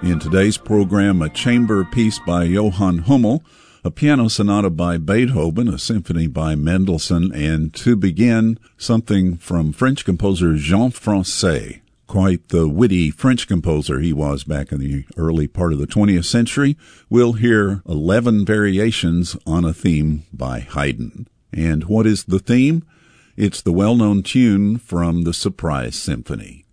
In today's program, a chamber piece by Johann Hummel, a piano sonata by Beethoven, a symphony by Mendelssohn, and to begin, something from French composer Jean Francais. Quite the witty French composer he was back in the early part of the 20th century. We'll hear 11 variations on a theme by Haydn. And what is the theme? It's the well-known tune from the Surprise Symphony.